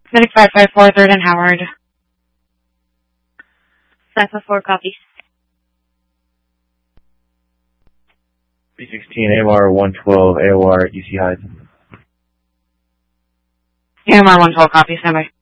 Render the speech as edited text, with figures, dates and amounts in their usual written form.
Medic 554, 3rd and Howard. Cypher 4 copies. B16, AOR 112, AOR EC Hyde. AMR 112 copies, standby.